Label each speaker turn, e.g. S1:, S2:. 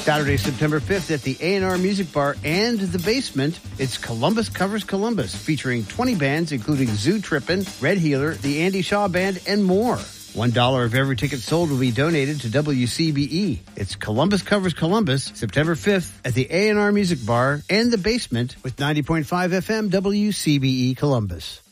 S1: Saturday, September 5th at the A&R Music Bar and the Basement, it's Columbus Covers Columbus, featuring 20 bands including Zoo Trippin', Red Healer, the Andy Shaw Band, and more. $1 of every ticket sold will be donated to WCBE. It's Columbus Covers Columbus, September 5th at the A&R Music Bar and the Basement with 90.5 FM WCBE Columbus.